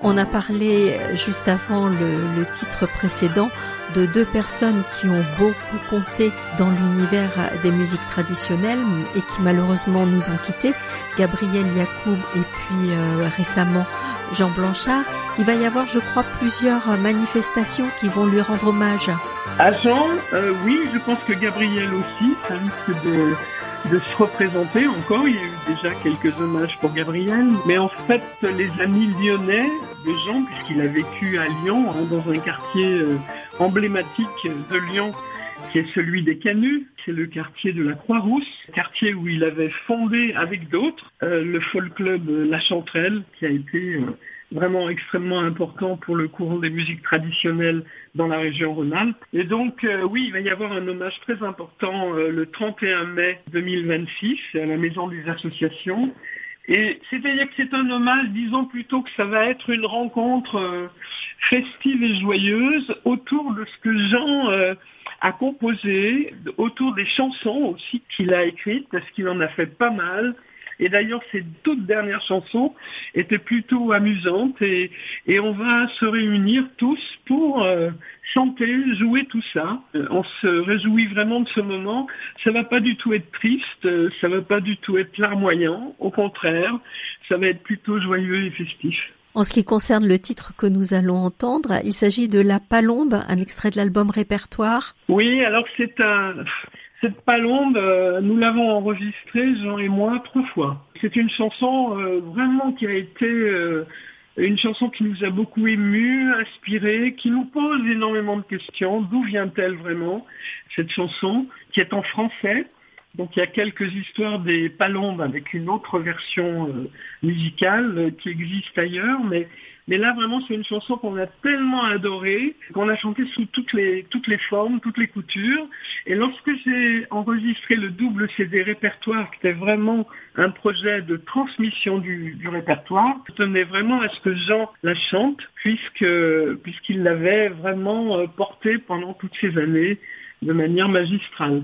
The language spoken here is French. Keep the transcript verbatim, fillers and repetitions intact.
On a parlé juste avant le, le titre précédent de deux personnes qui ont beaucoup compté dans l'univers des musiques traditionnelles et qui malheureusement nous ont quittés, Gabriel Yacoub et puis euh, récemment Jean Blanchard. Il va y avoir, je crois, plusieurs manifestations qui vont lui rendre hommage. À Jean, euh, oui, je pense que Gabriel aussi, ça risque de, de se représenter encore. Il y a eu déjà quelques hommages pour Gabriel. Mais en fait, les amis lyonnais de Jean, puisqu'il a vécu à Lyon, hein, dans un quartier euh, emblématique de Lyon, qui est celui des Canuts, c'est le quartier de la Croix-Rousse, quartier où il avait fondé avec d'autres euh, le folk club La Chanterelle, qui a été euh, vraiment extrêmement important pour le courant des musiques traditionnelles dans la région Rhône-Alpes. Et donc, euh, oui, il va y avoir un hommage très important euh, le trente et un mai deux mille vingt-six à la Maison des Associations. Et c'est-à-dire que c'est un hommage, disons plutôt que ça va être une rencontre euh, festive et joyeuse autour de ce que Jean euh, a composé, autour des chansons aussi qu'il a écrites, parce qu'il en a fait pas mal. Et d'ailleurs, ces toutes dernières chansons étaient plutôt amusantes et, et on va se réunir tous pour euh, chanter, jouer tout ça. Euh, on se réjouit vraiment de ce moment. Ça va pas du tout être triste, euh, ça va pas du tout être larmoyant. Au contraire, ça va être plutôt joyeux et festif. En ce qui concerne le titre que nous allons entendre, il s'agit de La Palombe, un extrait de l'album Répertoire. Oui, alors c'est un... Cette palombe, euh, nous l'avons enregistrée, Jean et moi, trois fois. C'est une chanson euh, vraiment qui a été euh, une chanson qui nous a beaucoup émus, inspirés, qui nous pose énormément de questions. D'où vient-elle vraiment, cette chanson, qui est en français? Donc il y a quelques histoires des palombes avec une autre version euh, musicale euh, qui existe ailleurs, mais mais là vraiment c'est une chanson qu'on a tellement adorée, qu'on a chantée sous toutes les toutes les formes, toutes les coutures. Et lorsque j'ai enregistré le double C D répertoire, qui était vraiment un projet de transmission du, du répertoire, je tenais vraiment à ce que Jean la chante, puisque puisqu'il l'avait vraiment portée pendant toutes ces années de manière magistrale.